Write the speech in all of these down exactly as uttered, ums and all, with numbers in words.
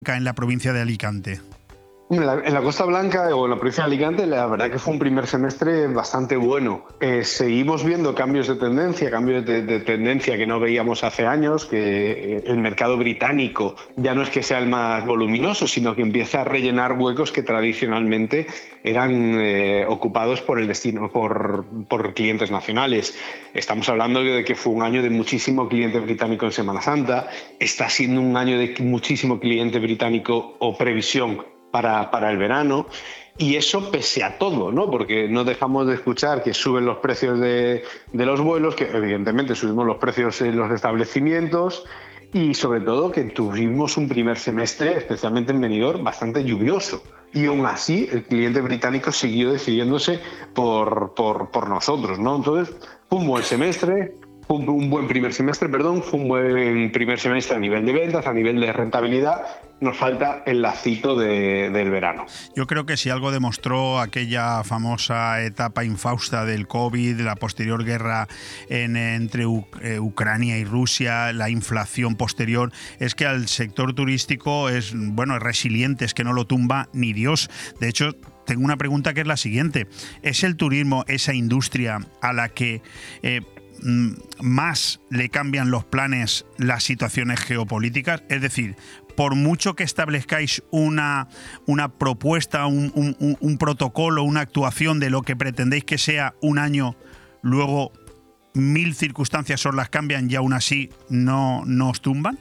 en la provincia de Alicante? En la, en la Costa Blanca o en la provincia de Alicante, la verdad que fue un primer semestre bastante bueno. Eh, seguimos viendo cambios de tendencia, cambios de, de tendencia que no veíamos hace años, que eh, el mercado británico ya no es que sea el más voluminoso, sino que empieza a rellenar huecos que tradicionalmente eran eh, ocupados por el destino, por, por clientes nacionales. Estamos hablando de que fue un año de muchísimo cliente británico en Semana Santa, está siendo un año de muchísimo cliente británico o previsión Para, para el verano, y eso pese a todo, ¿no? Porque no dejamos de escuchar que suben los precios de, de los vuelos, que evidentemente subimos los precios en los establecimientos, y sobre todo que tuvimos un primer semestre, especialmente en Benidorm, bastante lluvioso. Y aún así el cliente británico siguió decidiéndose por, por, por nosotros, ¿no? Entonces fue un buen semestre, fue un, un buen primer semestre, perdón, fue un buen primer semestre a nivel de ventas, a nivel de rentabilidad. Nos falta el lacito de, del verano. Yo creo que si algo demostró aquella famosa etapa infausta del COVID, la posterior guerra en, entre U, eh, Ucrania y Rusia, la inflación posterior, es que al sector turístico es, bueno, es resiliente, es que no lo tumba ni Dios. De hecho, tengo una pregunta que es la siguiente. ¿Es el turismo esa industria a la que eh, más le cambian los planes las situaciones geopolíticas? Es decir, por mucho que establezcáis una, una propuesta, un, un, un protocolo, una actuación de lo que pretendéis que sea un año, luego mil circunstancias os las cambian y aún así no, no os tumban.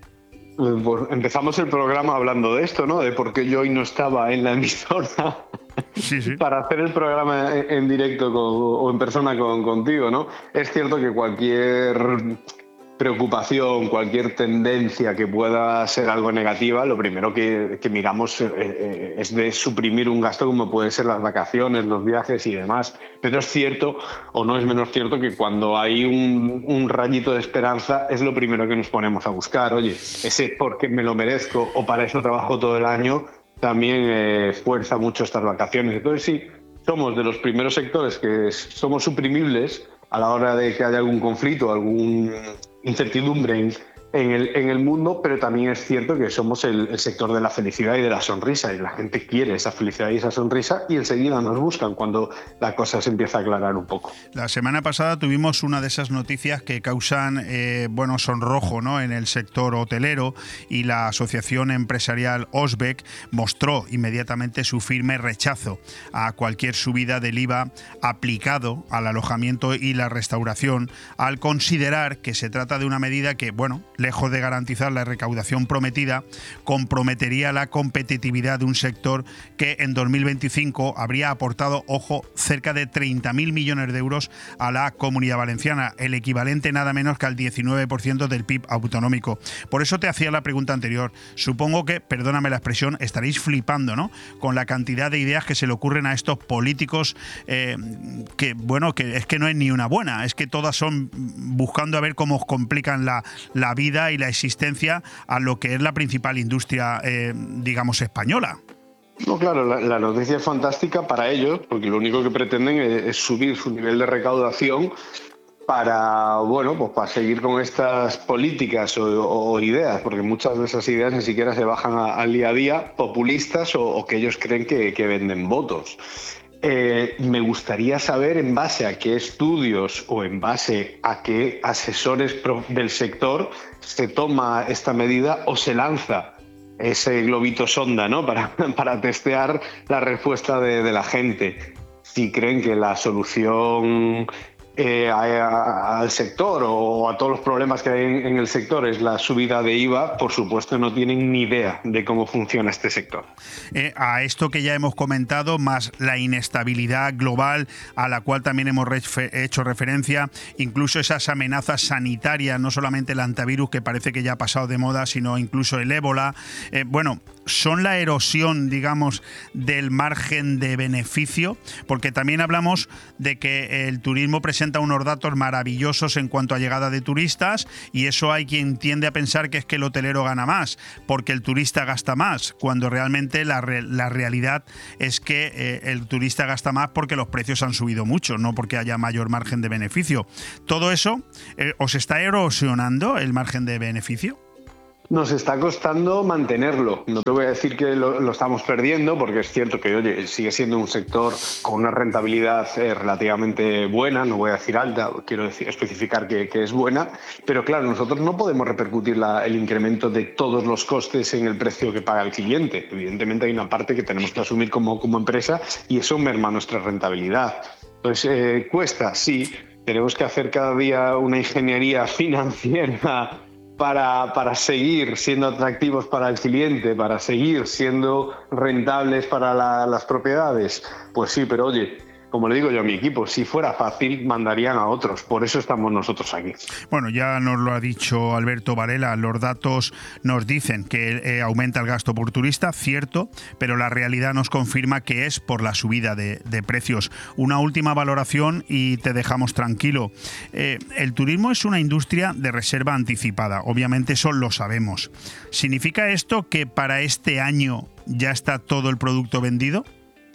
Pues empezamos el programa hablando de esto, ¿no? De por qué yo hoy no estaba en la emisora sí, sí. para hacer el programa en, en directo con, o en persona con, contigo, ¿no? Es cierto que cualquier preocupación, cualquier tendencia que pueda ser algo negativa, lo primero que, que miramos eh, es de suprimir un gasto como pueden ser las vacaciones, los viajes y demás. Pero es cierto, o no es menos cierto, que cuando hay un, un rayito de esperanza es lo primero que nos ponemos a buscar. Oye, ese porque me lo merezco o para eso trabajo todo el año también eh, fuerza mucho estas vacaciones. Entonces sí, somos de los primeros sectores que somos suprimibles a la hora de que haya algún conflicto, algún incertidumbre en, en, el, en el mundo, pero también es cierto que somos el, el sector de la felicidad y de la sonrisa, y la gente quiere esa felicidad y esa sonrisa y enseguida nos buscan cuando la cosa se empieza a aclarar un poco. La semana pasada tuvimos una de esas noticias que causan eh, bueno, sonrojo, ¿no?, en el sector hotelero, y la asociación empresarial Osbeck mostró inmediatamente su firme rechazo a cualquier subida del I V A aplicado al alojamiento y la restauración, al considerar que se trata de una medida que, bueno, lejos de garantizar la recaudación prometida, comprometería la competitividad de un sector que en dos mil veinticinco habría aportado, ojo, cerca de treinta mil millones de euros a la Comunidad Valenciana, el equivalente nada menos que al diecinueve por ciento del P I B autonómico. Por eso te hacía la pregunta anterior. Supongo que, perdóname la expresión, estaréis flipando, ¿no?, con la cantidad de ideas que se le ocurren a estos políticos, eh, que, bueno, que es que no es ni una buena, es que todas son buscando a ver cómo os complican la, la vida y la existencia a lo que es la principal industria, eh, digamos, española. No, claro, la, la noticia es fantástica para ellos, porque lo único que pretenden es, es subir su nivel de recaudación para, bueno, pues para seguir con estas políticas o, o ideas, porque muchas de esas ideas ni siquiera se bajan a, al día a día, populistas o, o que ellos creen que, que venden votos. Eh, me gustaría saber en base a qué estudios o en base a qué asesores del sector se toma esta medida o se lanza ese globito sonda, ¿no?, para, para testear la respuesta de, de la gente. Si creen que la solución eh, a, a, al sector o a todos los problemas que hay en, en el sector es la subida de I V A, por supuesto no tienen ni idea de cómo funciona este sector. Eh, a esto que ya hemos comentado, más la inestabilidad global a la cual también hemos refer- hecho referencia, incluso esas amenazas sanitarias, no solamente el antivirus, que parece que ya ha pasado de moda, sino incluso el ébola. Eh, bueno, son la erosión, digamos, del margen de beneficio, porque también hablamos de que el turismo presenta unos datos maravillosos en cuanto a llegada de turistas, y eso hay quien tiende a pensar que es que el hotelero gana más, porque el turista gasta más, cuando realmente la, re- la realidad es que eh, el turista gasta más porque los precios han subido mucho, no porque haya mayor margen de beneficio. Todo eso, eh, ¿os está erosionando el margen de beneficio? Nos está costando mantenerlo. No te voy a decir que lo, lo estamos perdiendo, porque es cierto que, oye, sigue siendo un sector con una rentabilidad eh, relativamente buena, no voy a decir alta, quiero decir, especificar que, que es buena, pero claro, nosotros no podemos repercutir la, el incremento de todos los costes en el precio que paga el cliente. Evidentemente hay una parte que tenemos que asumir como, como empresa y eso merma nuestra rentabilidad. Entonces, eh, cuesta, sí, tenemos que hacer cada día una ingeniería financiera Para, para seguir siendo atractivos para el cliente, para seguir siendo rentables para la, las propiedades. Pues sí, pero oye, como le digo yo a mi equipo, si fuera fácil, mandarían a otros. Por eso estamos nosotros aquí. Bueno, ya nos lo ha dicho Alberto Varela, los datos nos dicen que eh, aumenta el gasto por turista, cierto, pero la realidad nos confirma que es por la subida de, de precios. Una última valoración y te dejamos tranquilo. Eh, el turismo es una industria de reserva anticipada, obviamente eso lo sabemos. ¿Significa esto que para este año ya está todo el producto vendido?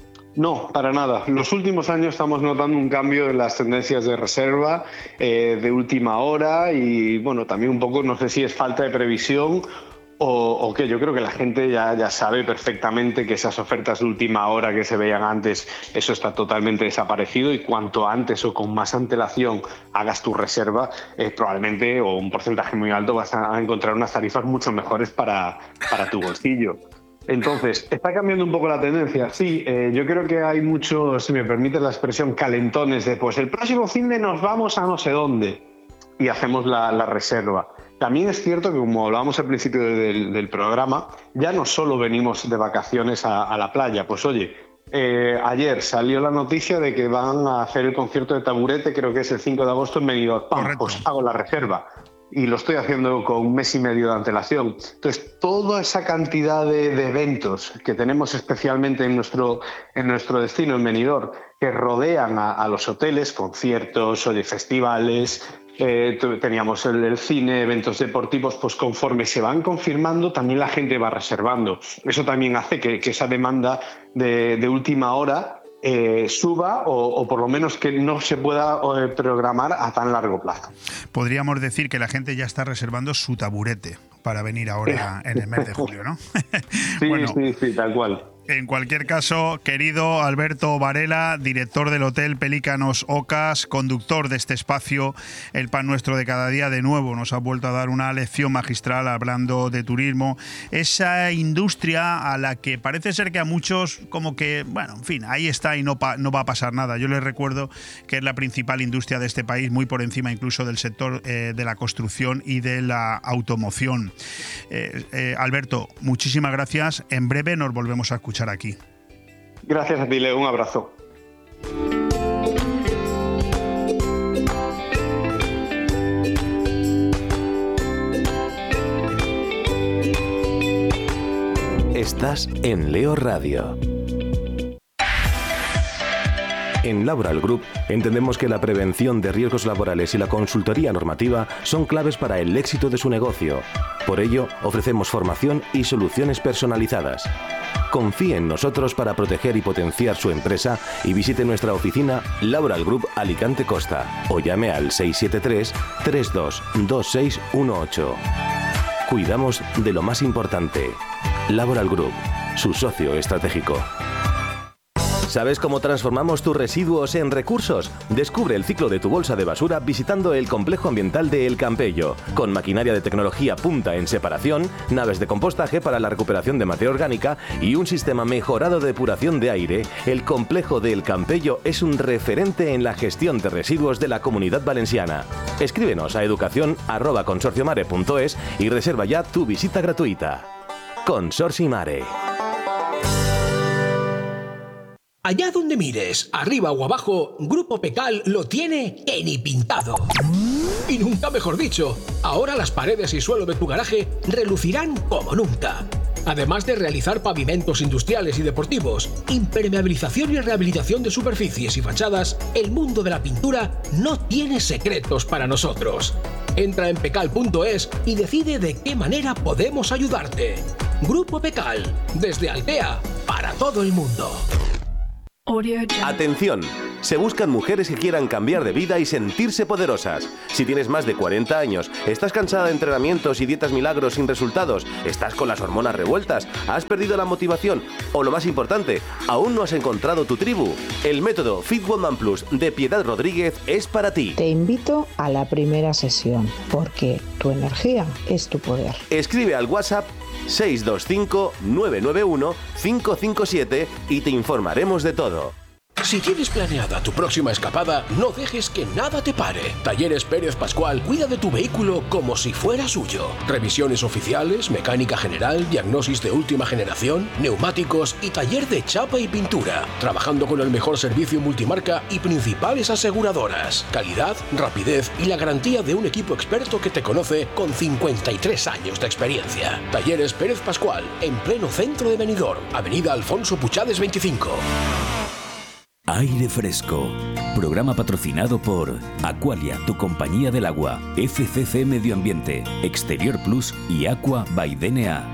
No, para nada. Los últimos años estamos notando un cambio en las tendencias de reserva eh, de última hora y, bueno, también un poco, no sé si es falta de previsión o, o qué. Yo creo que la gente ya, ya sabe perfectamente que esas ofertas de última hora que se veían antes, eso está totalmente desaparecido y cuanto antes o con más antelación hagas tu reserva, eh, probablemente o un porcentaje muy alto vas a encontrar unas tarifas mucho mejores para, para tu bolsillo. Entonces, ¿está cambiando un poco la tendencia? Sí, eh, yo creo que hay muchos, si me permite la expresión, calentones de pues el próximo fin de nos vamos a no sé dónde y hacemos la, la reserva. También es cierto que, como hablábamos al principio del, del programa, ya no solo venimos de vacaciones a, a la playa. Pues oye, eh, ayer salió la noticia de que van a hacer el concierto de Taburete, creo que es el cinco de agosto en Benidorm. Pues hago la reserva. Y lo estoy haciendo con un mes y medio de antelación. Entonces, toda esa cantidad de, de eventos que tenemos especialmente en nuestro, en nuestro destino, en Benidorm, que rodean a, a los hoteles, conciertos, oye, festivales, eh, teníamos el, el cine, eventos deportivos, pues conforme se van confirmando, también la gente va reservando. Eso también hace que, que esa demanda de, de última hora Eh, suba o, o por lo menos que no se pueda eh, programar a tan largo plazo. Podríamos decir que la gente ya está reservando su taburete para venir ahora en el mes de julio, ¿no? Sí, bueno, sí, sí, tal cual. En cualquier caso, querido Alberto Varela, director del Hotel Pelícanos Ocas, conductor de este espacio, El Pan Nuestro de Cada Día, de nuevo nos ha vuelto a dar una lección magistral hablando de turismo. Esa industria a la que parece ser que a muchos como que, bueno, en fin, ahí está y no, pa- no va a pasar nada. Yo les recuerdo que es la principal industria de este país, muy por encima incluso del sector eh, de la construcción y de la automoción. Eh, eh, Alberto, muchísimas gracias. En breve nos volvemos a escuchar aquí. Gracias a ti, Leo. Un abrazo. Estás en Leo Radio. En Laboral Group entendemos que la prevención de riesgos laborales y la consultoría normativa son claves para el éxito de su negocio. Por ello, ofrecemos formación y soluciones personalizadas. Confíe en nosotros para proteger y potenciar su empresa y visite nuestra oficina Laboral Group Alicante Costa o llame al seis siete tres, tres dos dos seis uno ocho. Cuidamos de lo más importante. Laboral Group, su socio estratégico. ¿Sabes cómo transformamos tus residuos en recursos? Descubre el ciclo de tu bolsa de basura visitando el complejo ambiental de El Campello, con maquinaria de tecnología punta en separación, naves de compostaje para la recuperación de materia orgánica y un sistema mejorado de depuración de aire. El complejo de El Campello es un referente en la gestión de residuos de la Comunidad Valenciana. Escríbenos a educación arroba consorciomare punto es y reserva ya tu visita gratuita. Consorcio Mare. Allá donde mires, arriba o abajo, Grupo Pecal lo tiene que ni pintado. Y nunca mejor dicho, ahora las paredes y suelo de tu garaje relucirán como nunca. Además de realizar pavimentos industriales y deportivos, impermeabilización y rehabilitación de superficies y fachadas, el mundo de la pintura no tiene secretos para nosotros. Entra en pecal punto es y decide de qué manera podemos ayudarte. Grupo Pecal, desde Altea, para todo el mundo. Atención, Se buscan mujeres que quieran cambiar de vida y sentirse poderosas. Si tienes más de cuarenta años, estás cansada de entrenamientos y dietas milagros sin resultados, estás con las hormonas revueltas, has perdido la motivación o, lo más importante, aún no has encontrado tu tribu, el método Fit Woman Plus de Piedad Rodríguez es para ti. Te invito a la primera sesión, porque tu energía es tu poder. Escribe al WhatsApp seis dos cinco, nueve nueve uno, cinco cinco siete y te informaremos de todo. Si tienes planeada tu próxima escapada, no dejes que nada te pare. Talleres Pérez Pascual cuida de tu vehículo como si fuera suyo. Revisiones oficiales, mecánica general, diagnosis de última generación, neumáticos y taller de chapa y pintura. Trabajando con el mejor servicio multimarca y principales aseguradoras. Calidad, rapidez y la garantía de un equipo experto que te conoce con cincuenta y tres años de experiencia. Talleres Pérez Pascual, en pleno centro de Benidorm, Avenida Alfonso Puchades veinticinco. Aire Fresco, programa patrocinado por Aqualia, tu compañía del agua, F C C Medio Ambiente, Exterior Plus y Aqua by D N A.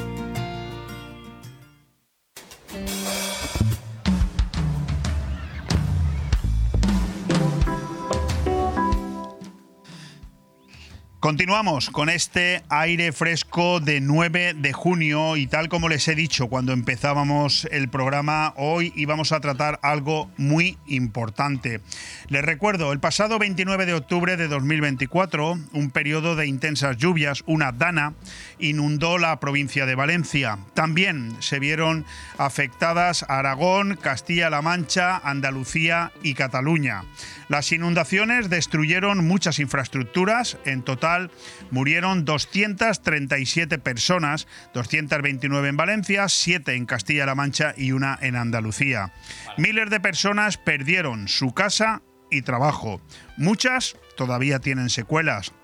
Continuamos con este aire fresco de nueve de junio y tal como les he dicho cuando empezábamos el programa, hoy íbamos a tratar algo muy importante. Les recuerdo, el pasado veintinueve de octubre de dos mil veinticuatro, un periodo de intensas lluvias, una dana, inundó la provincia de Valencia. También se vieron afectadas Aragón, Castilla-La Mancha, Andalucía y Cataluña. Las inundaciones destruyeron muchas infraestructuras. En total murieron doscientas treinta y siete personas, doscientas veintinueve en Valencia, siete en Castilla-La Mancha y una en Andalucía. Miles de personas perdieron su casa y trabajo. Muchas todavía tienen secuelas.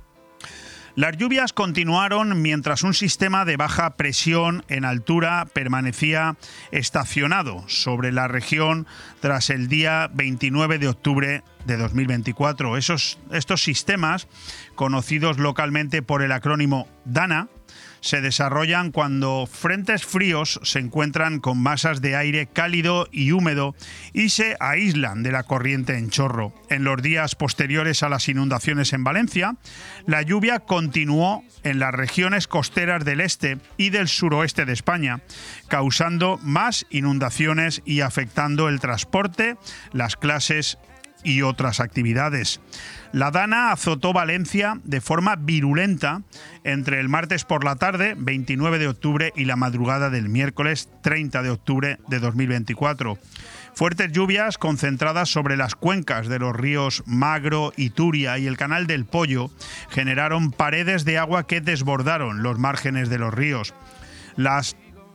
Las lluvias continuaron mientras un sistema de baja presión en altura permanecía estacionado sobre la región tras el día veintinueve de octubre de dos mil veinticuatro. Esos, estos sistemas, conocidos localmente por el acrónimo DANA, se desarrollan cuando frentes fríos se encuentran con masas de aire cálido y húmedo y se aíslan de la corriente en chorro. En los días posteriores a las inundaciones en Valencia, la lluvia continuó en las regiones costeras del este y del suroeste de España, causando más inundaciones y afectando el transporte, las clases y otras actividades. La dana azotó Valencia de forma virulenta entre el martes por la tarde, veintinueve de octubre, y la madrugada del miércoles, treinta de octubre de dos mil veinticuatro. Fuertes lluvias concentradas sobre las cuencas de los ríos Magro y Turia y el Canal del Pollo generaron paredes de agua que desbordaron los márgenes de los ríos. Las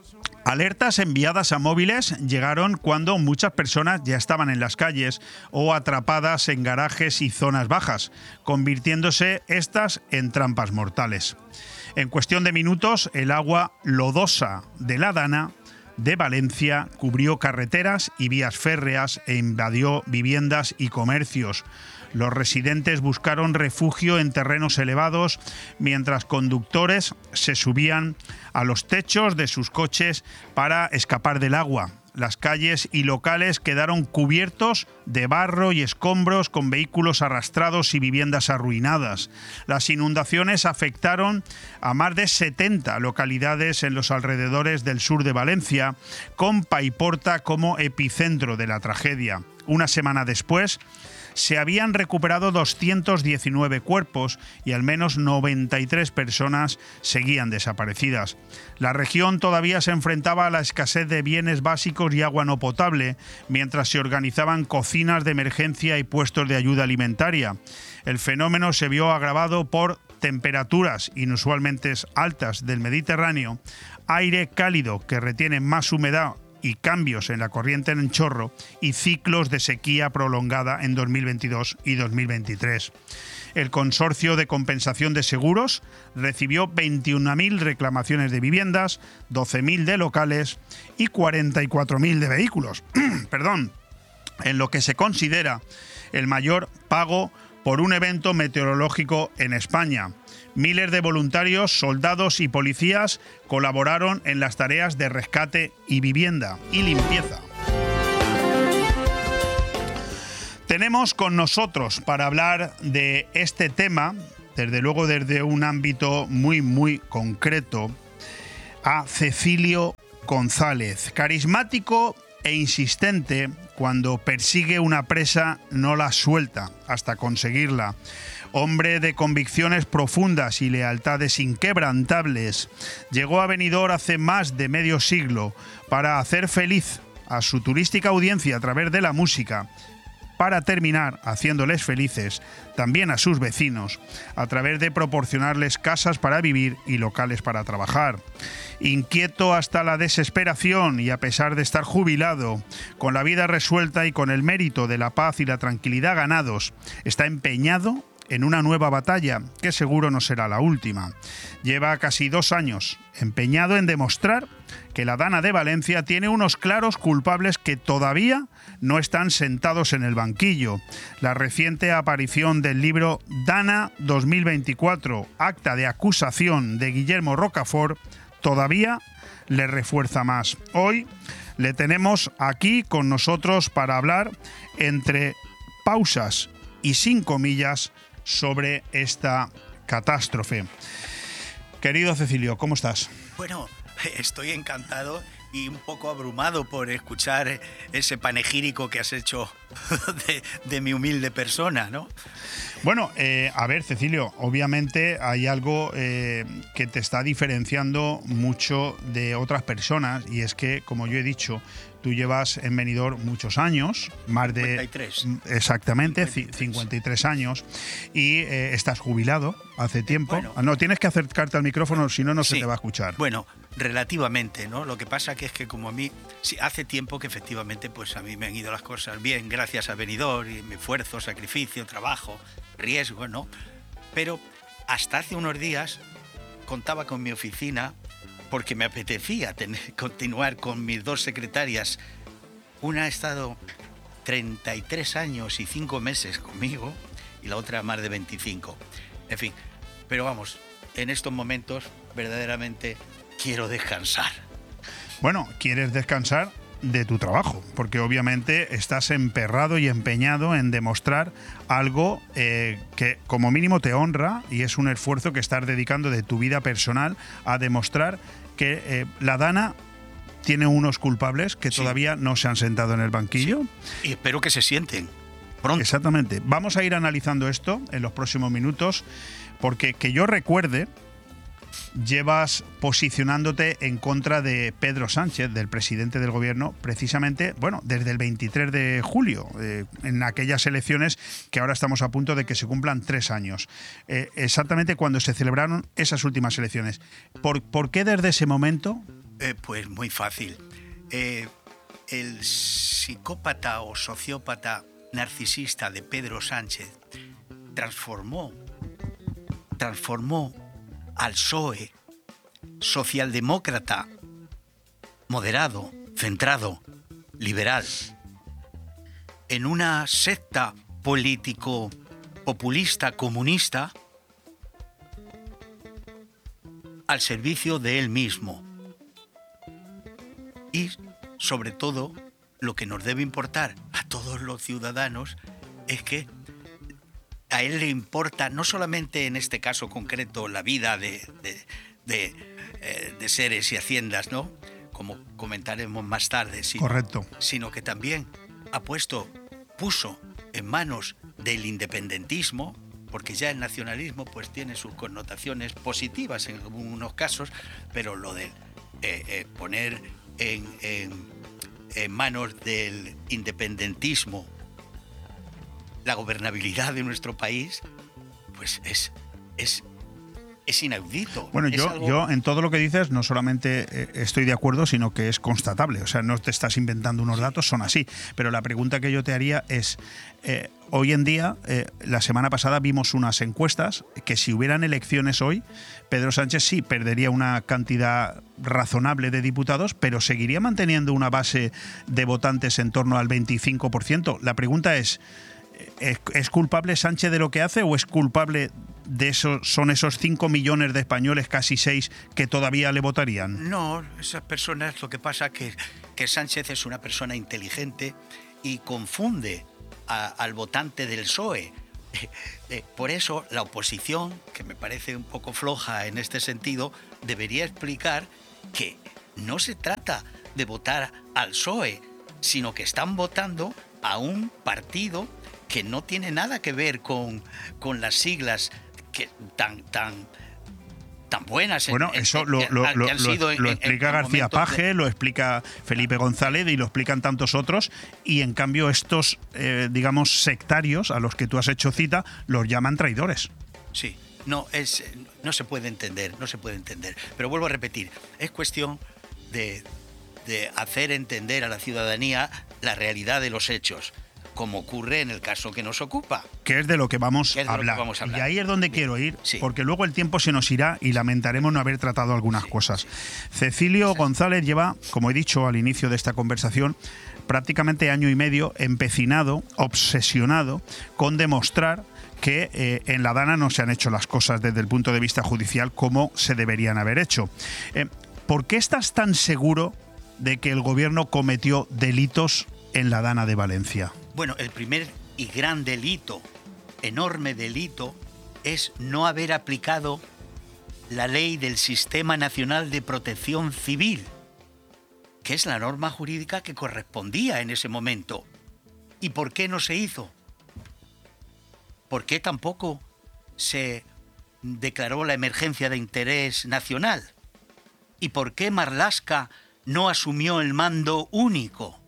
alertas enviadas a móviles llegaron cuando muchas personas ya estaban en las calles o atrapadas en garajes y zonas bajas, convirtiéndose estas en trampas mortales. En cuestión de minutos, el agua lodosa de la Dana de Valencia cubrió carreteras y vías férreas e invadió viviendas y comercios. Los residentes buscaron refugio en terrenos elevados mientras conductores se subían a los techos de sus coches para escapar del agua. Las calles y locales quedaron cubiertos de barro y escombros con vehículos arrastrados y viviendas arruinadas. Las inundaciones afectaron a más de setenta localidades en los alrededores del sur de Valencia, con Paiporta como epicentro de la tragedia. Una semana después, se habían recuperado doscientos diecinueve cuerpos y al menos noventa y tres personas seguían desaparecidas. La región todavía se enfrentaba a la escasez de bienes básicos y agua no potable, mientras se organizaban cocinas de emergencia y puestos de ayuda alimentaria. El fenómeno se vio agravado por temperaturas inusualmente altas del Mediterráneo, aire cálido que retiene más humedad y cambios en la corriente en chorro y ciclos de sequía prolongada en dos mil veintidós y dos mil veintitrés. El Consorcio de Compensación de Seguros recibió veintiuna mil reclamaciones de viviendas, doce mil de locales y cuarenta y cuatro mil de vehículos. Perdón, en lo que se considera el mayor pago por un evento meteorológico en España. Miles de voluntarios, soldados y policías colaboraron en las tareas de rescate y vivienda y limpieza. Tenemos con nosotros para hablar de este tema, desde luego desde un ámbito muy, muy concreto, a Cecilio González, carismático e insistente. Cuando persigue una presa no la suelta hasta conseguirla. Hombre de convicciones profundas y lealtades inquebrantables, llegó a Benidorm hace más de medio siglo para hacer feliz a su turística audiencia a través de la música, para terminar haciéndoles felices también a sus vecinos a través de proporcionarles casas para vivir y locales para trabajar. Inquieto hasta la desesperación y a pesar de estar jubilado, con la vida resuelta y con el mérito de la paz y la tranquilidad ganados, está empeñado en una nueva batalla que seguro no será la última. Lleva casi dos años empeñado en demostrar que la Dana de Valencia tiene unos claros culpables que todavía no están sentados en el banquillo. La reciente aparición del libro Dana dos mil veinticuatro, acta de acusación de Guillermo Rocafort, todavía le refuerza más. Hoy le tenemos aquí con nosotros para hablar entre pausas y sin comillas sobre esta catástrofe. Querido Cecilio, ¿cómo estás? Bueno, estoy encantado y un poco abrumado por escuchar ese panegírico que has hecho de, de mi humilde persona, ¿no? Bueno, eh, a ver, Cecilio, obviamente hay algo eh, que te está diferenciando mucho de otras personas y es que, como yo he dicho, tú llevas en Benidorm muchos años, más de... cincuenta y tres. Exactamente, cincuenta y tres. cincuenta y tres años, y eh, estás jubilado hace tiempo. Bueno, no, tienes que acercarte al micrófono, si no, no sí, se te va a escuchar. Bueno, relativamente, ¿no? Lo que pasa que es que como a mí, sí, hace tiempo que efectivamente pues a mí me han ido las cosas bien, gracias a Benidorm y mi esfuerzo, sacrificio, trabajo, riesgo, ¿no? Pero hasta hace unos días contaba con mi oficina porque me apetecía tener, continuar con mis dos secretarias. Una ha estado treinta y tres años y cinco meses conmigo y la otra más de veinticinco. En fin, pero vamos, en estos momentos verdaderamente quiero descansar. Bueno, quieres descansar de tu trabajo, porque obviamente estás emperrado y empeñado en demostrar algo eh, que como mínimo te honra y es un esfuerzo que estás dedicando de tu vida personal a demostrar que eh, la Dana tiene unos culpables que sí. todavía no se han sentado en el banquillo. Sí. Y espero que se sienten pronto. Exactamente. Vamos a ir analizando esto en los próximos minutos, porque que yo recuerde, llevas posicionándote en contra de Pedro Sánchez, del presidente del gobierno, precisamente, bueno, desde el veintitrés de julio, eh, en aquellas elecciones que ahora estamos a punto de que se cumplan tres años. Eh, exactamente cuando se celebraron esas últimas elecciones. ¿Por, por qué desde ese momento? Eh, pues muy fácil. Eh, el psicópata o sociópata narcisista de Pedro Sánchez transformó, transformó al P S O E, socialdemócrata, moderado, centrado, liberal, en una secta político-populista comunista al servicio de él mismo. Y, sobre todo, lo que nos debe importar a todos los ciudadanos es que a él le importa no solamente en este caso concreto la vida de, de, de, eh, de seres y haciendas, ¿no? Como comentaremos más tarde, sino, Correcto. sino que también ha puesto, puso en manos del independentismo, porque ya el nacionalismo pues tiene sus connotaciones positivas en algunos casos, pero lo de eh, eh, poner en, en, en manos del independentismo la gobernabilidad de nuestro país, pues es, es, es inaudito. Bueno, es yo, algo... yo en todo lo que dices no solamente eh, estoy de acuerdo, sino que es constatable. O sea, no te estás inventando unos datos, son así. Pero la pregunta que yo te haría es, eh, hoy en día, eh, la semana pasada vimos unas encuestas que si hubieran elecciones hoy, Pedro Sánchez sí perdería una cantidad razonable de diputados, pero seguiría manteniendo una base de votantes en torno al veinticinco por ciento. La pregunta es, ¿Es, ¿Es culpable Sánchez de lo que hace o es culpable de eso? ¿Son esos cinco millones de españoles, casi seis, que todavía le votarían? No, esas personas, lo que pasa es que, que Sánchez es una persona inteligente y confunde a, al votante del P S O E. Eh, eh, por eso la oposición, que me parece un poco floja en este sentido, debería explicar que no se trata de votar al P S O E, sino que están votando a un partido que no tiene nada que ver con, con las siglas que tan tan tan buenas. Bueno, en, eso en, lo, que, lo, que lo, han sido en, lo en, explica en García Paje, de... lo explica Felipe González y lo explican tantos otros, y en cambio estos, eh, digamos, sectarios a los que tú has hecho cita, los llaman traidores. Sí, no, es, no se puede entender, no se puede entender. Pero vuelvo a repetir, es cuestión de, de hacer entender a la ciudadanía la realidad de los hechos, como ocurre en el caso que nos ocupa. Que es de lo que vamos, que es a, de lo hablar. que vamos a hablar. Y ahí es donde Bien. quiero ir, Sí. porque luego el tiempo se nos irá y lamentaremos no haber tratado algunas Sí, cosas. sí. Cecilio Exacto. González lleva, como he dicho al inicio de esta conversación, prácticamente año y medio empecinado, obsesionado con demostrar que eh, en la Dana no se han hecho las cosas desde el punto de vista judicial como se deberían haber hecho. Eh, ¿Por qué estás tan seguro de que el gobierno cometió delitos en la Dana de Valencia? Bueno, el primer y gran delito, enorme delito, es no haber aplicado la ley del Sistema Nacional de Protección Civil, que es la norma jurídica que correspondía en ese momento. ¿Y por qué no se hizo? ¿Por qué tampoco se declaró la emergencia de interés nacional? ¿Y por qué Marlaska no asumió el mando único?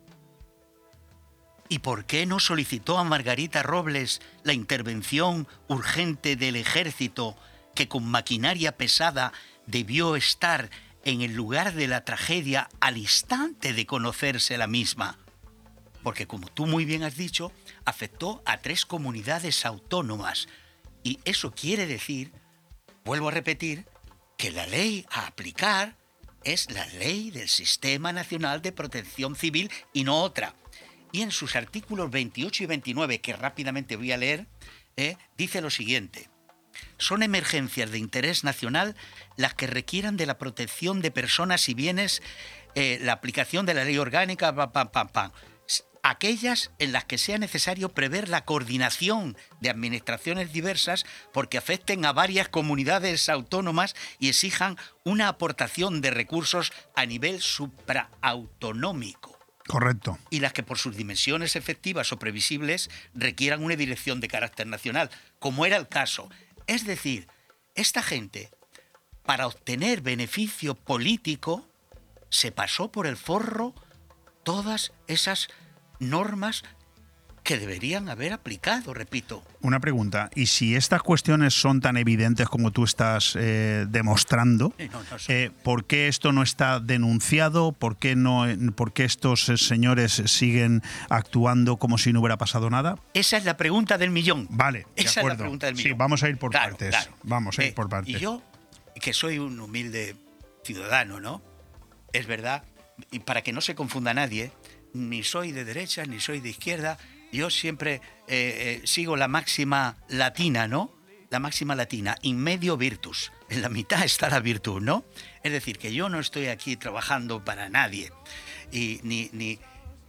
¿Y por qué no solicitó a Margarita Robles la intervención urgente del ejército que con maquinaria pesada debió estar en el lugar de la tragedia al instante de conocerse la misma? Porque, como tú muy bien has dicho, afectó a tres comunidades autónomas. Y eso quiere decir, vuelvo a repetir, que la ley a aplicar es la ley del Sistema Nacional de Protección Civil y no otra. Y en sus artículos veintiocho y veintinueve, que rápidamente voy a leer, eh, dice lo siguiente. Son emergencias de interés nacional las que requieran de la protección de personas y bienes, eh, la aplicación de la ley orgánica, pam, pam, pam, pam. Aquellas en las que sea necesario prever la coordinación de administraciones diversas porque afecten a varias comunidades autónomas y exijan una aportación de recursos a nivel supraautonómico. Correcto. Y las que por sus dimensiones efectivas o previsibles requieran una dirección de carácter nacional, como era el caso. Es decir, esta gente, para obtener beneficio político, se pasó por el forro todas esas normas que deberían haber aplicado, repito. Una pregunta, ¿y si estas cuestiones son tan evidentes como tú estás eh, demostrando, Eh, no, no son- eh, ¿por qué esto no está denunciado? ¿Por qué, no, ¿Por qué estos eh, señores siguen actuando como si no hubiera pasado nada? Esa es la pregunta del millón. Vale, de Esa es acuerdo. la pregunta del Sí, millón. vamos a ir por Claro, partes. claro. Vamos a ir Eh, por partes. Y yo, que soy un humilde ciudadano, ¿no? Es verdad, y para que no se confunda nadie, ni soy de derecha ni soy de izquierda. Yo siempre eh, eh, sigo la máxima latina, ¿no? La máxima latina, in medio virtus. En la mitad está la virtud, ¿no? Es decir, que yo no estoy aquí trabajando para nadie. Y ni, ni...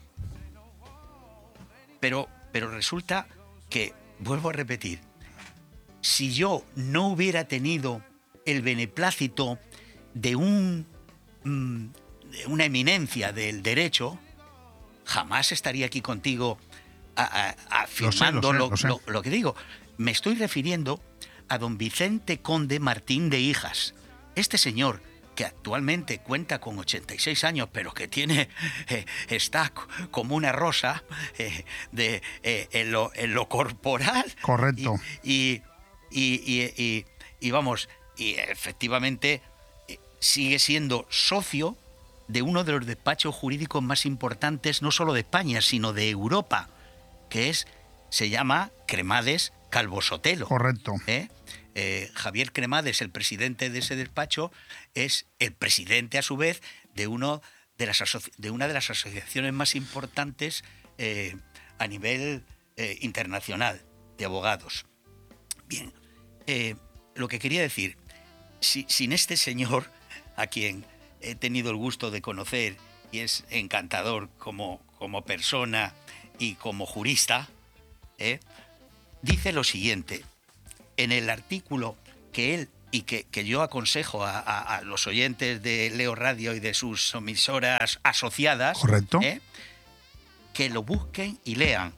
Pero, pero resulta que, vuelvo a repetir, si yo no hubiera tenido el beneplácito de un mm, de una eminencia del derecho, jamás estaría aquí contigo a, a, afirmando lo, lo, sé, lo, sé. lo, lo que digo. Me estoy refiriendo a don Vicente Conde Martín de Hijas. Este señor, que actualmente cuenta con ochenta y seis años, pero que tiene eh, está como una rosa eh, de, eh, en, lo, en lo corporal. Correcto. Y, y, y, y, y, y vamos, y efectivamente eh, sigue siendo socio de uno de los despachos jurídicos más importantes, no solo de España, sino de Europa, que es, se llama Cremades Calvo Sotelo. Correcto. ¿Eh? Eh, Javier Cremades, el presidente de ese despacho, es el presidente, a su vez, de, uno de, las asoci- de una de las asociaciones más importantes eh, a nivel eh, internacional de abogados. Bien, eh, lo que quería decir, si, sin este señor, a quien he tenido el gusto de conocer y es encantador como, como persona y como jurista, ¿eh? Dice lo siguiente, en el artículo que él y que, que yo aconsejo a, a, a los oyentes de Leo Radio y de sus emisoras asociadas, correcto, ¿eh? que lo busquen y lean.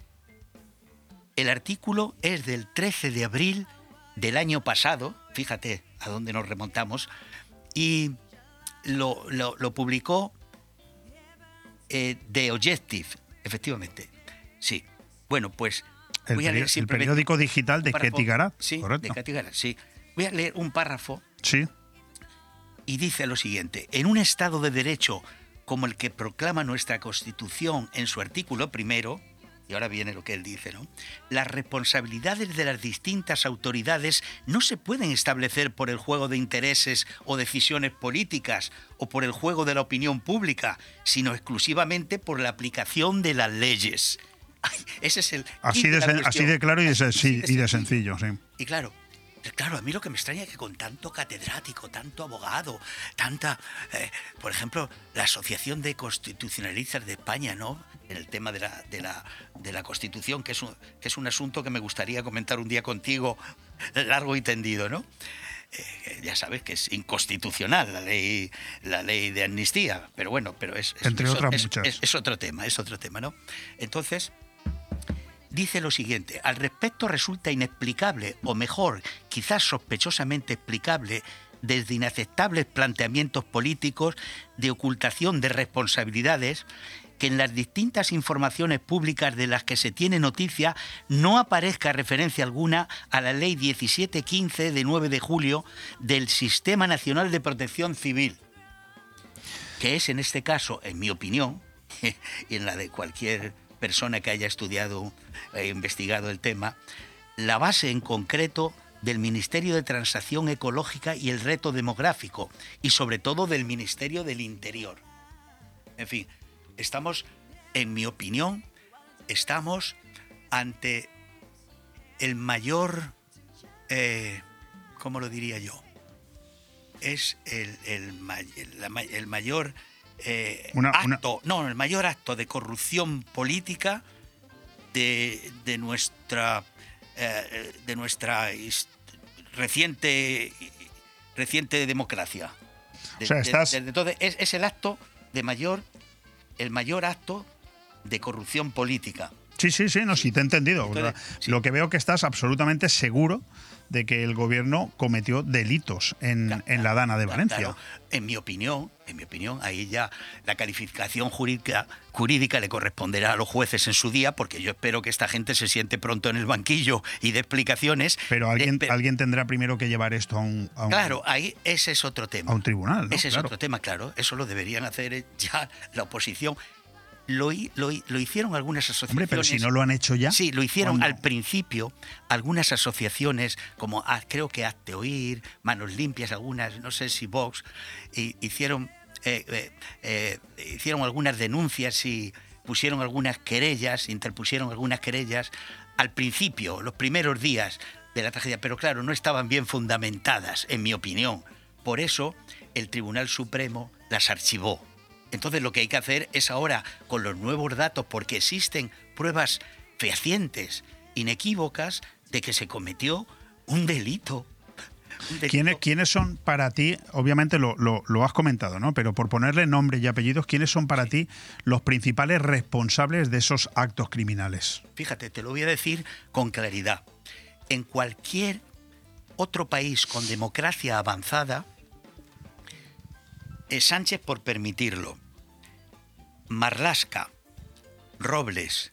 El artículo es del trece de abril del año pasado, fíjate a dónde nos remontamos, y lo, lo, lo publicó eh, The Objective, efectivamente. Sí. Bueno, pues el, voy a leer el simplemente periódico digital de Ketty Garat, sí, correcto. de Ketty Garat, sí. Voy a leer un párrafo. Sí. Y dice lo siguiente: en un Estado de Derecho como el que proclama nuestra Constitución en su artículo primero, y ahora viene lo que él dice, ¿no? Las responsabilidades de las distintas autoridades no se pueden establecer por el juego de intereses o decisiones políticas o por el juego de la opinión pública, sino exclusivamente por la aplicación de las leyes. Ay, ese es el así de, de así de claro y de, sí, y de sencillo, sí. Y claro, claro, a mí lo que me extraña es que con tanto catedrático, tanto abogado, tanta, eh, por ejemplo, la Asociación de Constitucionalistas de España, ¿no? En el tema de la, de la, de la Constitución, que es, un, que es un asunto que me gustaría comentar un día contigo, largo y tendido, ¿no? Eh, ya sabes que es inconstitucional la ley, la ley de amnistía, pero bueno, pero es, es, entre es, otras es, muchas. Es, es otro tema, es otro tema, ¿no? Entonces, dice lo siguiente: al respecto resulta inexplicable, o mejor, quizás sospechosamente explicable, desde inaceptables planteamientos políticos de ocultación de responsabilidades, que en las distintas informaciones públicas de las que se tiene noticia no aparezca referencia alguna a la Ley diecisiete quince de nueve de julio del Sistema Nacional de Protección Civil, que es en este caso, en mi opinión, y en la de cualquier persona que haya estudiado e investigado el tema, la base en concreto del Ministerio de Transición Ecológica y el Reto Demográfico, y sobre todo del Ministerio del Interior. En fin, estamos, en mi opinión, estamos ante el mayor, eh, ¿cómo lo diría yo? Es el, el, el, el mayor eh, una, acto, una... no, el mayor acto de corrupción política de, de nuestra, eh, de nuestra reciente, reciente democracia. De, o sea, estás... de, de, entonces es, es el acto de mayor, el mayor acto de corrupción política. Sí, sí, sí, no, sí, te he entendido. Entonces, o sea, sí. Lo que veo que estás absolutamente seguro de que el gobierno cometió delitos en, claro, en la Dana de Valencia. Claro. En mi opinión, en mi opinión, ahí ya la calificación jurídica, jurídica le corresponderá a los jueces en su día, porque yo espero que esta gente se siente pronto en el banquillo y dé explicaciones. Pero alguien, de, alguien tendrá primero que llevar esto a un, a un... Claro, ahí ese es otro tema. A un tribunal, ¿no? Ese claro. es otro tema, claro. Eso lo deberían hacer ya la oposición. Lo, lo, lo hicieron algunas asociaciones. Hombre, pero si no lo han hecho ya. Sí, lo hicieron ¿cuándo? Al principio algunas asociaciones, como creo que Hazte Oír, Manos Limpias, algunas, no sé si Vox, y, hicieron, eh, eh, eh, hicieron algunas denuncias y pusieron algunas querellas, interpusieron algunas querellas al principio, los primeros días de la tragedia, pero claro, no estaban bien fundamentadas, en mi opinión. Por eso el Tribunal Supremo las archivó. Entonces lo que hay que hacer es ahora, con los nuevos datos, porque existen pruebas fehacientes, inequívocas, de que se cometió un delito. Un delito. ¿Quiénes, ¿Quiénes son para ti, obviamente lo, lo, lo has comentado, ¿no? Pero por ponerle nombre y apellidos, ¿quiénes son para sí. ti los principales responsables de esos actos criminales? Fíjate, te lo voy a decir con claridad. En cualquier otro país con democracia avanzada, es Sánchez por permitirlo, Marlaska, Robles,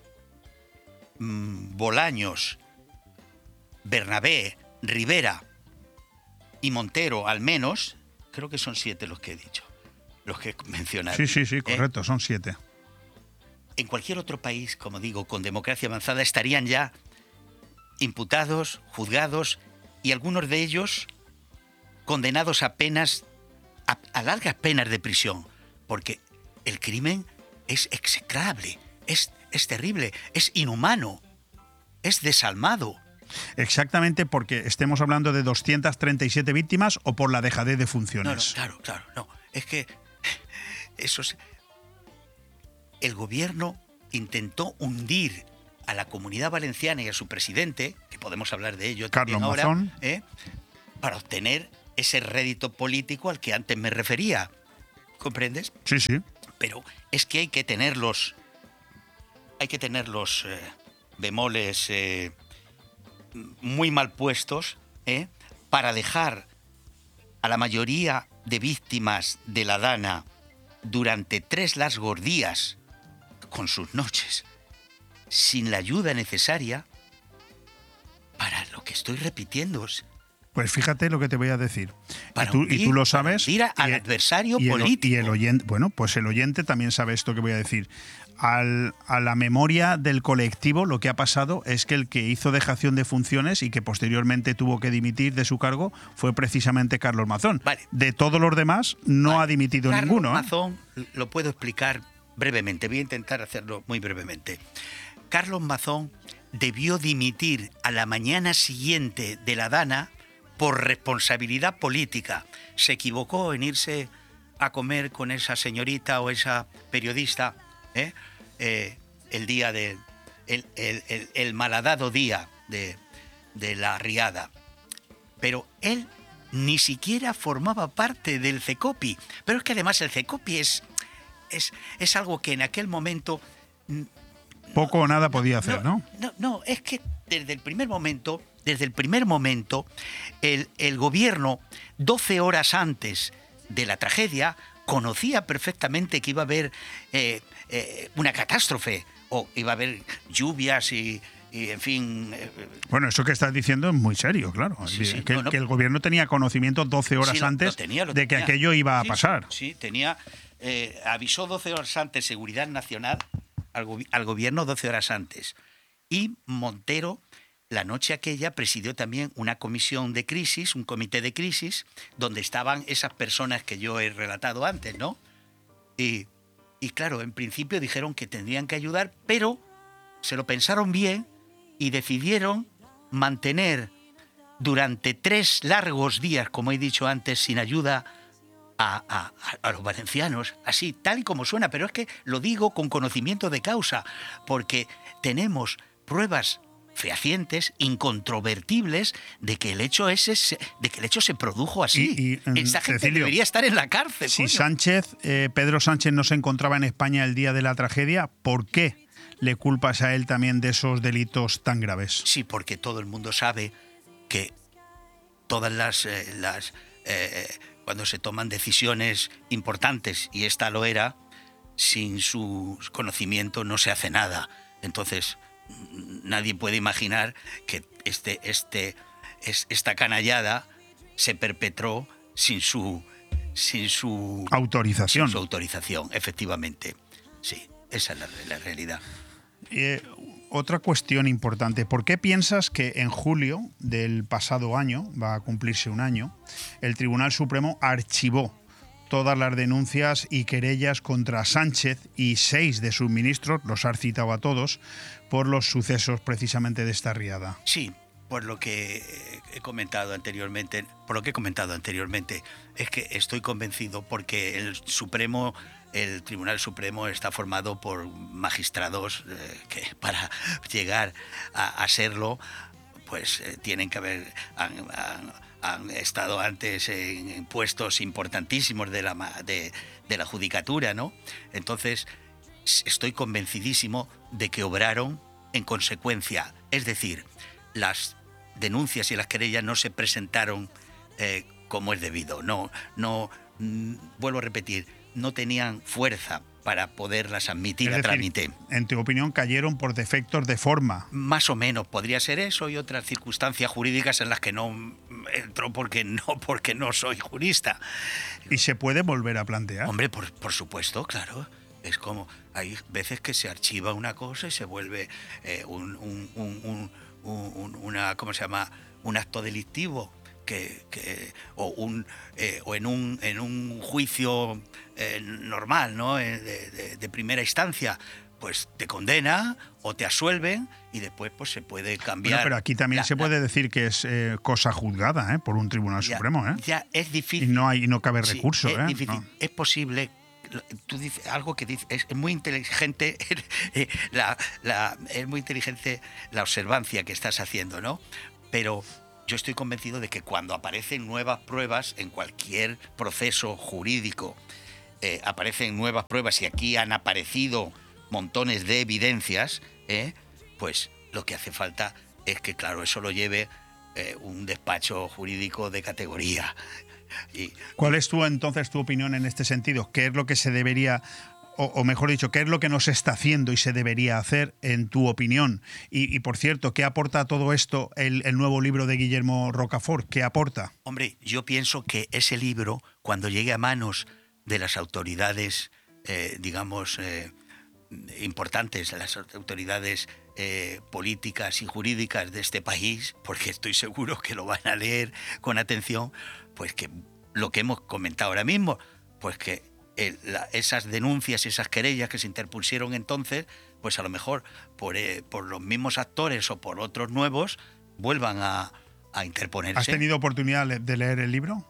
mmm, Bolaños, Bernabé, Rivera y Montero, al menos, creo que son siete los que he dicho, los que he mencionado. Sí, sí, sí, correcto, ¿eh? Son siete. En cualquier otro país, como digo, con democracia avanzada, estarían ya imputados, juzgados y algunos de ellos condenados a penas, a, a largas penas de prisión, porque el crimen es execrable, es, es terrible, es inhumano, es desalmado. Exactamente, porque estemos hablando de doscientas treinta y siete víctimas o por la dejadez de funciones. No, no, claro, claro, no. Es que eso es, el gobierno intentó hundir a la Comunidad Valenciana y a su presidente, que podemos hablar de ello también Carlos ahora, Mazón, ¿eh? para obtener ese rédito político al que antes me refería. ¿Comprendes? Sí, sí. Pero es que hay que tener los, hay que tener los eh, bemoles eh, muy mal puestos ¿eh? para dejar a la mayoría de víctimas de la Dana durante tres largos días con sus noches sin la ayuda necesaria para lo que estoy repitiendo. Pues fíjate lo que te voy a decir. Para y, tú, hundir, y tú lo sabes. Para hundir al y, adversario y el, político. Y el oyente, bueno, pues el oyente también sabe esto que voy a decir. Al, a la memoria del colectivo, lo que ha pasado es que el que hizo dejación de funciones y que posteriormente tuvo que dimitir de su cargo fue precisamente Carlos Mazón. Vale. De todos los demás, no Vale. ha dimitido Carlos ninguno. ¿eh? Mazón, lo puedo explicar brevemente, voy a intentar hacerlo muy brevemente. Carlos Mazón debió dimitir a la mañana siguiente de la Dana por responsabilidad política. Se equivocó en irse a comer con esa señorita o esa periodista ¿eh? Eh, el día de el, el, el, el malhadado día de, de la riada. Pero él ni siquiera formaba parte del CECOPI. Pero es que además el CECOPI es, es, es algo que en aquel momento... Poco o nada podía hacer, ¿no? No, no, no, es que desde el primer momento, desde el primer momento, el, el gobierno, doce horas antes de la tragedia, conocía perfectamente que iba a haber eh, eh, una catástrofe, o iba a haber lluvias y, y en fin... Eh, bueno, eso que estás diciendo es muy serio, claro. Sí, sí, que, no, no, que el gobierno tenía conocimiento doce horas sí, lo, antes lo tenía, lo de tenía. que aquello iba a sí, pasar. Sí, sí tenía... Eh, avisó doce horas antes Seguridad Nacional al, go- al gobierno doce horas antes. Y Montero, la noche aquella, presidió también una comisión de crisis, un comité de crisis, donde estaban esas personas que yo he relatado antes, ¿no? Y, y claro, en principio dijeron que tendrían que ayudar, pero se lo pensaron bien y decidieron mantener durante tres largos días, como he dicho antes, sin ayuda A, a, a los valencianos, así, tal y como suena, pero es que lo digo con conocimiento de causa, porque tenemos pruebas fehacientes, incontrovertibles, de que el hecho ese se, de que el hecho se produjo así. Y, y, Esta gente Cecilio, debería estar en la cárcel. Si coño. Sánchez, eh, Pedro Sánchez no se encontraba en España el día de la tragedia, ¿por qué le culpas a él también de esos delitos tan graves? Sí, porque todo el mundo sabe que todas las... Eh, las eh, cuando se toman decisiones importantes, y esta lo era, sin su conocimiento no se hace nada. Entonces, nadie puede imaginar que este, este, es, esta canallada se perpetró sin su, sin su autorización. Sin su autorización, efectivamente. Sí, esa es la, la realidad. Eh, otra cuestión importante, ¿por qué piensas que en julio del pasado año, va a cumplirse un año, el Tribunal Supremo archivó todas las denuncias y querellas contra Sánchez y seis de sus ministros, los has citado a todos, por los sucesos precisamente de esta riada? Sí, por lo que he comentado anteriormente, por lo que he comentado anteriormente, es que estoy convencido porque el Supremo, el Tribunal Supremo está formado por magistrados eh, que para llegar a, a serlo, pues eh, tienen que haber han, han, han estado antes en, en puestos importantísimos de la de, de la judicatura, ¿no? Entonces estoy convencidísimo de que obraron en consecuencia, es decir, las denuncias y las querellas no se presentaron eh, como es debido. No, no, mm, vuelvo a repetir, no tenían fuerza para poderlas admitir es a decir, trámite. En tu opinión, cayeron por defectos de forma. Más o menos podría ser eso y otras circunstancias jurídicas en las que no entro porque no, porque no soy jurista. ¿Y se puede volver a plantear? Hombre, por, por supuesto, claro. Es como, hay veces que se archiva una cosa y se vuelve eh, un, un, un, un, un, una, ¿cómo se llama? Un acto delictivo que, que o un eh, o en un en un juicio eh, normal, ¿no? De, de, de primera instancia, pues te condena o te absuelven y después pues se puede cambiar. Bueno, pero aquí también la, se puede la, decir que es eh, cosa juzgada, ¿eh? Por un Tribunal ya, Supremo, ¿eh? Ya es difícil. Y no hay no cabe sí, recurso, es ¿eh? difícil. No. Es posible tú dices algo que dice, es muy inteligente la, la, es muy inteligente la observancia que estás haciendo, ¿no? Pero yo estoy convencido de que cuando aparecen nuevas pruebas en cualquier proceso jurídico, eh, aparecen nuevas pruebas y aquí han aparecido montones de evidencias, eh, pues lo que hace falta es que, claro, eso lo lleve eh, un despacho jurídico de categoría. Y, ¿Cuál es tu, entonces tu opinión en este sentido? ¿Qué es lo que se debería, o, o mejor dicho, qué es lo que no se está haciendo y se debería hacer en tu opinión? Y, y por cierto, ¿qué aporta a todo esto el, el nuevo libro de Guillermo Rocafort? ¿Qué aporta? Hombre, yo pienso que ese libro, cuando llegue a manos de las autoridades, eh, digamos, eh, importantes, las autoridades eh, políticas y jurídicas de este país, porque estoy seguro que lo van a leer con atención, pues que lo que hemos comentado ahora mismo, pues que el, la, esas denuncias y esas querellas que se interpusieron entonces, pues a lo mejor por, eh, por los mismos actores o por otros nuevos, vuelvan a, a interponerse. ¿Has tenido oportunidad de leer el libro?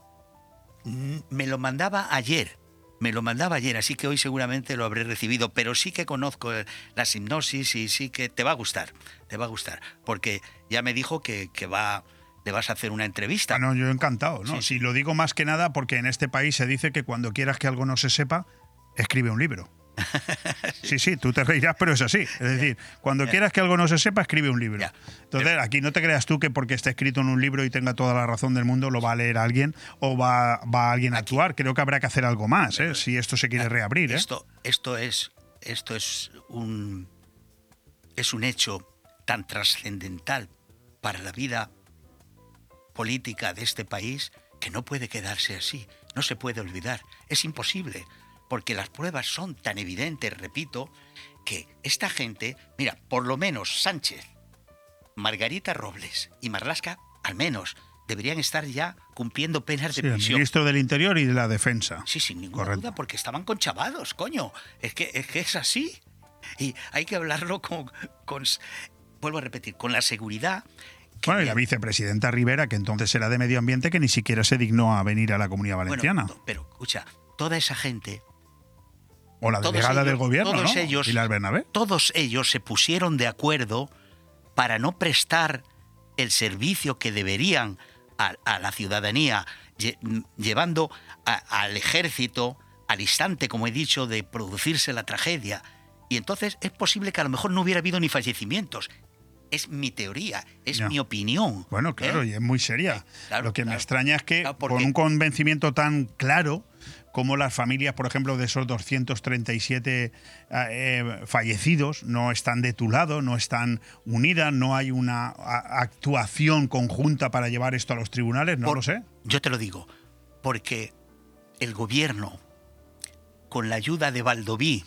Me lo mandaba ayer. Me lo mandaba ayer, así que hoy seguramente lo habré recibido, pero sí que conozco la hipnosis y sí que te va a gustar, te va a gustar, porque ya me dijo que, que va, le vas a hacer una entrevista. Ah, no, yo encantado, ¿no? Sí. Si lo digo más que nada porque en este país se dice que cuando quieras que algo no se sepa, escribe un libro. Sí, sí, tú te reirás, pero es así. Es decir, cuando Ya. quieras que algo no se sepa, escribe un libro. Ya. Entonces, Pero- aquí no te creas tú que porque esté escrito en un libro y tenga toda la razón del mundo, lo va a leer alguien o va, va alguien a Aquí- actuar. Creo que habrá que hacer algo más, ¿eh? Si esto se quiere reabrir, ¿eh? Esto, esto es, esto es un, es un hecho tan trascendental para la vida política de este país que no puede quedarse así, no se puede olvidar, es imposible, porque las pruebas son tan evidentes, repito, que esta gente, mira, por lo menos Sánchez, Margarita Robles y Marlaska, al menos, deberían estar ya cumpliendo penas Sí, de el prisión. ministro del Interior y de la Defensa. Sí, sin ninguna Correcto. duda, porque estaban conchavados, coño. Es que, es que es así. Y hay que hablarlo con, con, vuelvo a repetir, con la seguridad. que Bueno, y me- la vicepresidenta Rivera, que entonces era de Medio Ambiente, que ni siquiera se dignó a venir a la Comunidad Bueno, Valenciana. to- pero, escucha, toda esa gente, o la todos delegada ellos- del gobierno, todos ¿no? ellos- Pilar Bernabé. todos ellos se pusieron de acuerdo para no prestar el servicio que deberían a, a la ciudadanía, lle- llevando a- al ejército al instante, como he dicho, de producirse la tragedia. Y entonces es posible que a lo mejor no hubiera habido ni fallecimientos. Es mi teoría, es Ya. mi opinión. Bueno, claro, ¿eh? y es muy seria. Claro, Lo que me claro. extraña es que Claro, porque- con un convencimiento tan claro como las familias, por ejemplo, de esos doscientos treinta y siete eh, fallecidos no están de tu lado, no están unidas, no hay una a- actuación conjunta para llevar esto a los tribunales, no Por- lo sé. Yo te lo digo, porque el gobierno, con la ayuda de Baldoví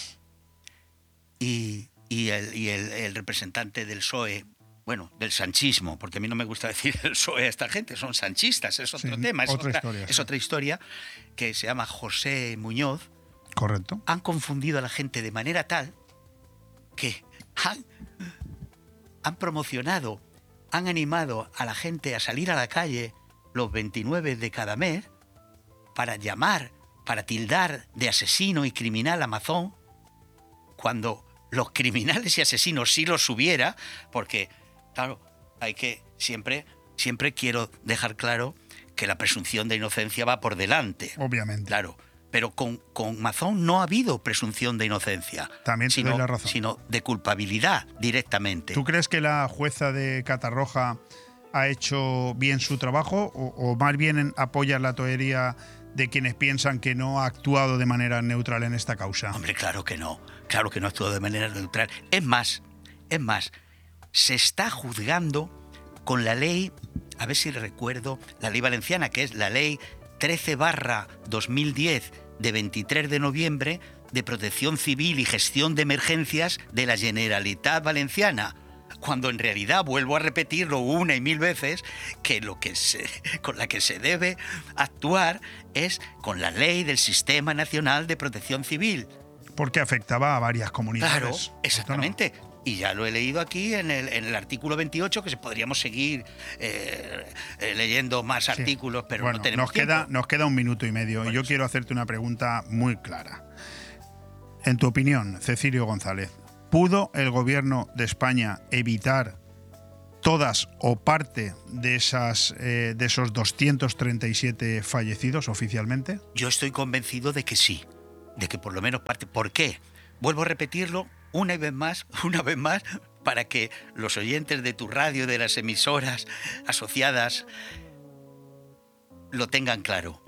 y, y, el, y el- el representante del P S O E, bueno, del sanchismo, porque a mí no me gusta decir el P S O E a esta gente, son sanchistas, es otro Sí, tema, es, otra otra, historia, es sí. otra historia, que se llama José Muñoz, Correcto. han confundido a la gente de manera tal que han, han promocionado, han animado a la gente a salir a la calle los veintinueve de cada mes para llamar, para tildar de asesino y criminal a Mazón, cuando los criminales y asesinos sí los hubiera, porque, claro, hay que siempre, siempre quiero dejar claro que la presunción de inocencia va por delante. Obviamente. Claro, pero con, con Mazón no ha habido presunción de inocencia. También te sino, doy la razón. Sino de culpabilidad directamente. ¿Tú crees que la jueza de Catarroja ha hecho bien su trabajo o, o más bien en- apoya la teoría de quienes piensan que no ha actuado de manera neutral en esta causa? Hombre, claro que no. Claro que no ha actuado de manera neutral. Es más, es más, se está juzgando con la ley, a ver si recuerdo, la ley valenciana, que es la ley trece barra dos mil diez de veintitrés de noviembre de protección civil y gestión de emergencias de la Generalitat Valenciana. Cuando en realidad, vuelvo a repetirlo una y mil veces, que lo que se, con la que se debe actuar es con la ley del Sistema Nacional de Protección Civil. Porque afectaba a varias comunidades. Claro, autónomas. exactamente. Y ya lo he leído aquí en el, en el artículo veintiocho, que podríamos seguir eh, eh, leyendo más sí. artículos, pero bueno, no tenemos nos tiempo. Queda, nos queda un minuto y medio bueno, y yo sí. quiero hacerte una pregunta muy clara. En tu opinión, Cecilio González, ¿pudo el gobierno de España evitar todas o parte de, esas, eh, de esos doscientos treinta y siete fallecidos oficialmente? Yo estoy convencido de que sí, de que por lo menos parte. ¿Por qué? Vuelvo a repetirlo una vez más, una vez más, para que los oyentes de tu radio, de las emisoras asociadas, lo tengan claro.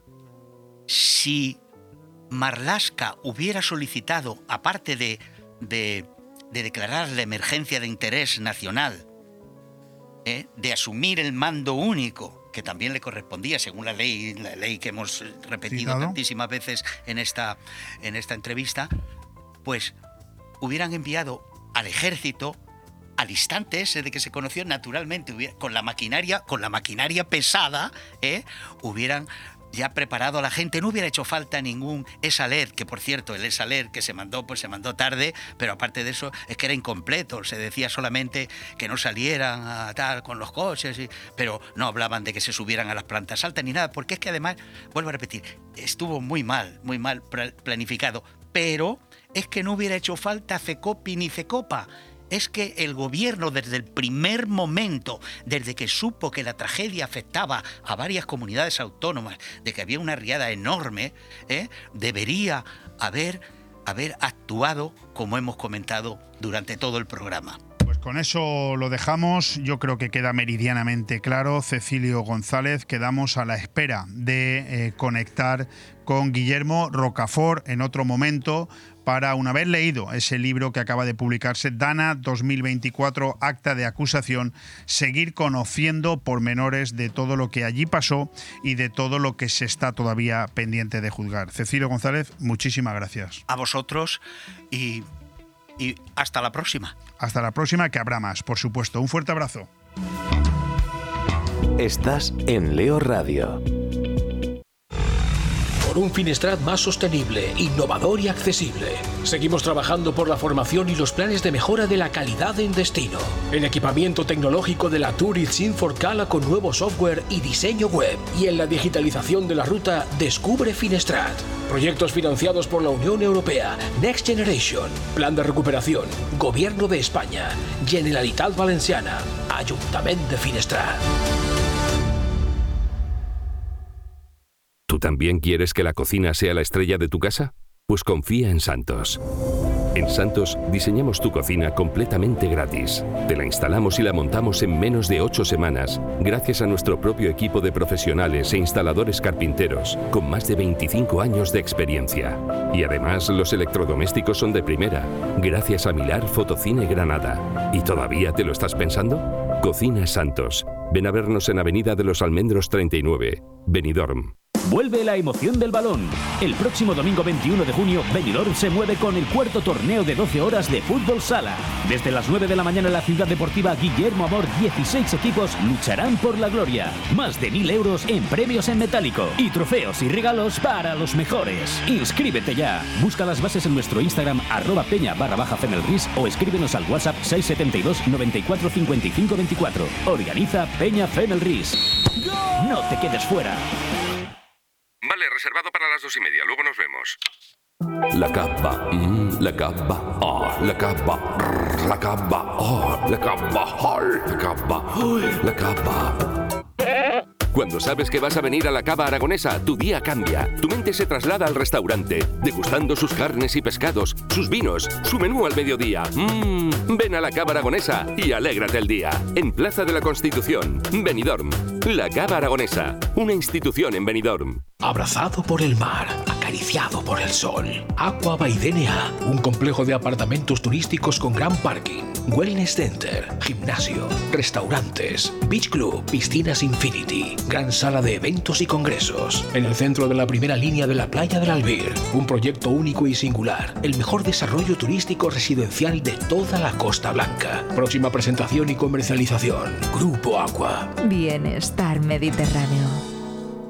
Si Marlaska hubiera solicitado, aparte de, de, de declarar la emergencia de interés nacional, ¿eh? de asumir el mando único, que también le correspondía según la ley, la ley que hemos repetido ¿Citado? tantísimas veces en esta, en esta entrevista, pues hubieran enviado al ejército al instante ese de que se conoció naturalmente, hubiera, con la maquinaria, con la maquinaria pesada, ¿eh? hubieran ya preparado a la gente, no hubiera hecho falta ningún ESALER, que por cierto, el ESALER que se mandó, pues se mandó tarde, pero aparte de eso es que era incompleto, se decía solamente que no salieran a tal con los coches, y, pero no hablaban de que se subieran a las plantas altas ni nada, porque es que además, vuelvo a repetir, estuvo muy mal, muy mal planificado, pero es que no hubiera hecho falta CECOPI ni CECOPA. Es que el gobierno desde el primer momento, desde que supo que la tragedia afectaba a varias comunidades autónomas, de que había una riada enorme, ¿eh? debería haber, haber actuado como hemos comentado durante todo el programa. Pues con eso lo dejamos. Yo creo que queda meridianamente claro. Cecilio González, quedamos a la espera de eh, conectar con Guillermo Rocafort en otro momento para, una vez leído ese libro que acaba de publicarse, Dana dos mil veinticuatro, Acta de Acusación, seguir conociendo pormenores de todo lo que allí pasó y de todo lo que se está todavía pendiente de juzgar. Cecilio González, muchísimas gracias. A vosotros y, y hasta la próxima. Hasta la próxima, que habrá más, por supuesto. Un fuerte abrazo. Estás en Leo Radio. Un Finestrat más sostenible, innovador y accesible. Seguimos trabajando por la formación y los planes de mejora de la calidad en destino. El equipamiento tecnológico de la Tourist Inforcala con nuevo software y diseño web. Y en la digitalización de la ruta Descubre Finestrat. Proyectos financiados por la Unión Europea, Next Generation, Plan de Recuperación, Gobierno de España, Generalitat Valenciana, Ayuntamiento de Finestrat. ¿Tú también quieres que la cocina sea la estrella de tu casa? Pues confía en Santos. En Santos diseñamos tu cocina completamente gratis. Te la instalamos y la montamos en menos de ocho semanas, gracias a nuestro propio equipo de profesionales e instaladores carpinteros, con más de veinticinco años de experiencia. Y además los electrodomésticos son de primera, gracias a Milar Fotocine Granada. ¿Y todavía te lo estás pensando? Cocina Santos. Ven a vernos en Avenida de los Almendros treinta y nueve, Benidorm. Vuelve la emoción del balón. El próximo domingo veintiuno de junio, Benidorm se mueve con el cuarto torneo de doce horas de fútbol sala. Desde las nueve de la mañana en la ciudad deportiva Guillermo Amor, dieciséis equipos lucharán por la gloria. Más de mil euros en premios en metálico y trofeos y regalos para los mejores. Inscríbete ya. Busca las bases en nuestro Instagram, arroba peña barra baja Femelris, o escríbenos al WhatsApp seis siete dos, noventa y cuatro, cincuenta y cinco veinticuatro. Organiza Peña Femelris. No te quedes fuera. Vale, reservado para las dos y media. Luego nos vemos. La capa, mm, la capa, oh, la capa, rrr, la capa, oh, la capa, oh, la capa, oh, la capa. Cuando sabes que vas a venir a la Cava Aragonesa, tu día cambia. Tu mente se traslada al restaurante, degustando sus carnes y pescados, sus vinos, su menú al mediodía. Mmm, ven a la Cava Aragonesa y alégrate el día. En Plaza de la Constitución, Benidorm. La Cava Aragonesa, una institución en Benidorm. Abrazado por el mar, acariciado por el sol. Aqua by D N A, un complejo de apartamentos turísticos con gran parking, wellness center, gimnasio, restaurantes, beach club, piscinas infinity, gran sala de eventos y congresos. En el centro de la primera línea de la playa del Albir, un proyecto único y singular, el mejor desarrollo turístico residencial de toda la Costa Blanca. Próxima presentación y comercialización, Grupo Aqua. Bienestar Mediterráneo.